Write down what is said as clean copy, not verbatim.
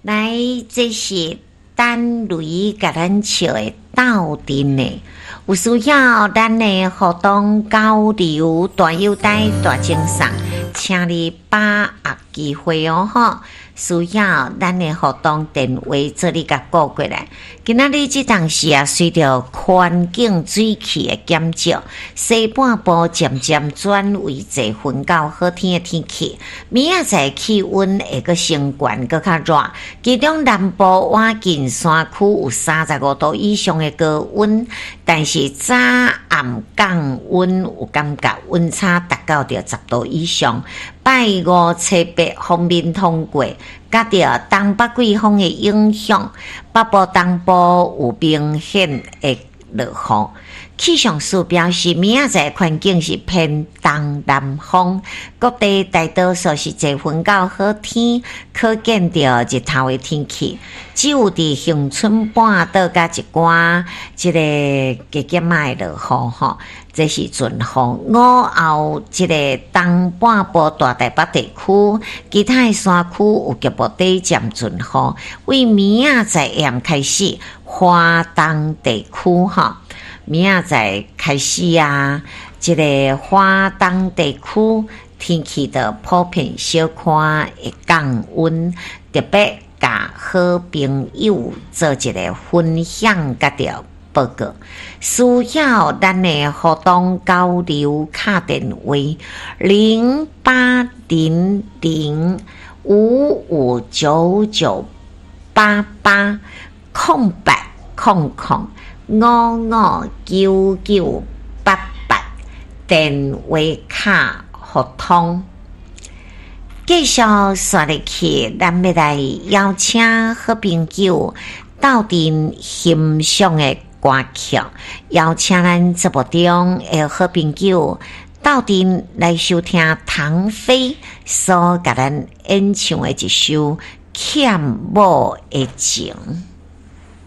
来，这是等雷甲咱笑的斗阵呢，有需要咱的互动交流、大优待、大精神，请你把握机会哦吼！需要咱的互动电话做你甲顾过来。今仔日这当时啊，随着环境水气的减少，西半部渐渐转为侪云到好天的天气。明仔载气温会阁升悬，阁较热。其中南部晚近山区有35度以上的高温，但是早暗降温有感觉温差达到着10度以上。拜五、初八锋面通过，甲着东北季风的影响，北部东部有明显的落雨。气象署表示，明仔载环境是偏东南风，各地大多数是侪云到好天，可见着日头的天气。只有伫恒春半岛甲一寡这个加减仔的落雨吼，这是阵雨。午后这个东半部大台北地区，其他的山区有局部地渐阵雨。为明仔载夜开始，华东地区吼。明仔载开始啊，这个华东地区天气的普遍小可会降温，特别甲好朋友做一个分享甲着报告。需要咱的互动交流卡电话0800559988空白559988电话卡互通。继续说入去，咱要来邀请好朋友斗阵欣赏的歌曲，邀请咱节目中的好朋友斗阵来收听唐飞所甲咱演唱的一首《欠某的情》。